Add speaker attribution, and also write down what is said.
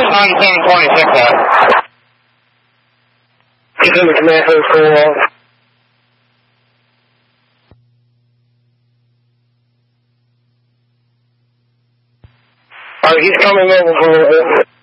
Speaker 1: on 726 out.
Speaker 2: He's in the command post for a while. Alright, he's coming over for a little bit.